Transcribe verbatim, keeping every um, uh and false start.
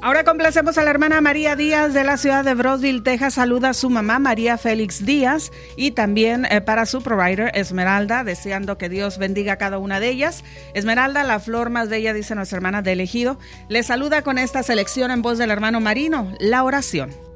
Ahora complacemos a la hermana María Díaz de la ciudad de Brownsville, Texas. Saluda a su mamá María Félix Díaz y también eh, para su provider Esmeralda, deseando que Dios bendiga a cada una de ellas. Esmeralda, la flor más bella, dice nuestra hermana de Elegido. Le saluda con esta selección en voz del hermano Marino, la oración.